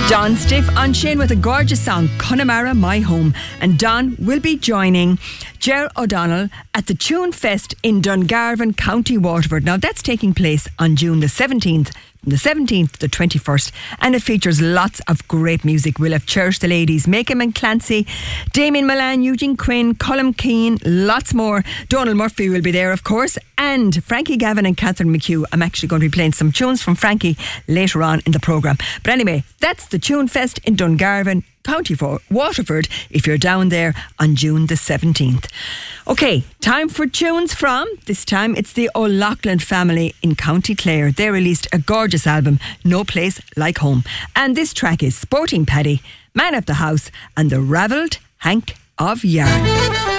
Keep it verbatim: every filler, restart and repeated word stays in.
Don Stiff on Shane with a gorgeous song, Connemara, My Home. And Don will be joining Ger O'Donnell at the Tune Fest in Dungarvan, County Waterford. Now that's taking place on June the seventeenth, from the seventeenth to the twenty-first, and it features lots of great music. We'll have Cherish the Ladies, Macon and Clancy, Damien Milan, Eugene Quinn, Colm Keane, lots more. Donald Murphy will be there, of course, and Frankie Gavin and Catherine McHugh. I'm actually going to be playing some tunes from Frankie later on in the programme. But anyway, that's the Tune Fest in Dungarvan, County Waterford, if you're down there on June the seventeenth. Okay, time for tunes from, this time it's the O'Loughlin family in County Clare. They released a gorgeous album, No Place Like Home. And this track is Sporting Paddy, Man of the House and the Ravelled Hank of Yarn.